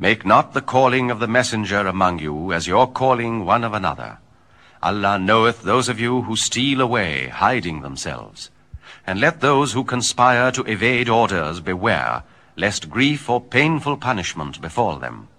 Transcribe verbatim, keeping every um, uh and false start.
Make not the calling of the messenger among you as your calling one of another. Allah knoweth those of you who steal away, hiding themselves. And let those who conspire to evade orders beware, lest grief or painful punishment befall them.